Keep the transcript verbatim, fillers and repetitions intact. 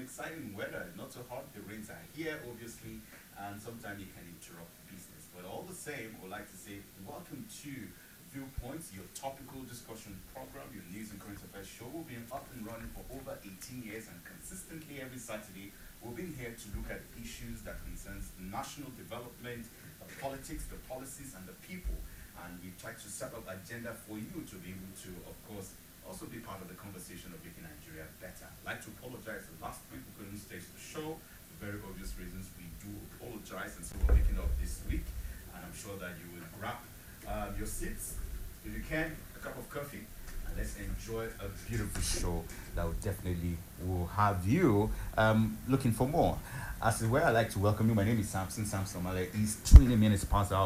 exciting weather, not so hot. The rains are here, obviously, and sometimes it can interrupt business. But all the same, I would like to say welcome to Viewpoints, your topical discussion program, your news and current affairs show. We've been up and running for over eighteen years, and consistently every Saturday, we've been here to look at issues that concerns national development, the politics, the policies, and the people. And we try to set up agenda for you to be able to, of course, also be part of the conversation of making Nigeria better. I'd like to apologize. The last week we couldn't stay to the show for very obvious reasons. We do apologize, and so we're making up this week. And I'm sure that you will grab um, your seats, if you can, a cup of coffee, and let's enjoy a beautiful show that will definitely will have you um, looking for more. As well, I'd like to welcome you. My name is Samson Samson Male. It's twenty minutes past our